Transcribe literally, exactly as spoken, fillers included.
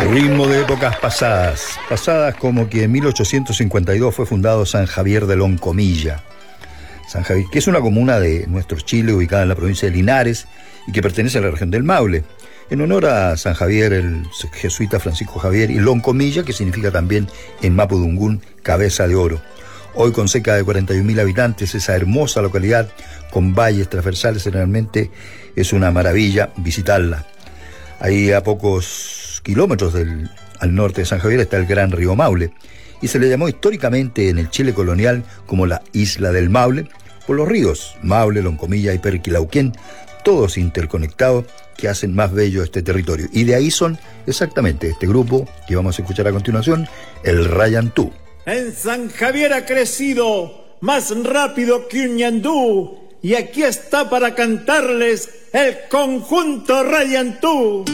Ritmo de épocas pasadas, pasadas como que en mil ochocientos cincuenta y dos fue fundado San Javier de Loncomilla, San Javier, que es una comuna de nuestro Chile ubicada en la provincia de Linares y que pertenece a la región del Maule, en honor a San Javier, el jesuita Francisco Javier, y Loncomilla, que significa también en mapudungún cabeza de oro. Hoy con cerca de cuarenta y un mil habitantes, esa hermosa localidad con valles transversales, realmente es una maravilla visitarla. Ahí a pocos kilómetros del, al norte de San Javier está el gran río Maule, y se le llamó históricamente en el Chile colonial como la Isla del Maule, por los ríos Maule, Loncomilla y Perquilauquén, todos interconectados, que hacen más bello este territorio. Y de ahí son exactamente este grupo que vamos a escuchar a continuación, el Rayantú. En San Javier ha crecido más rápido que un ñandú, y aquí está para cantarles el conjunto Rayantú.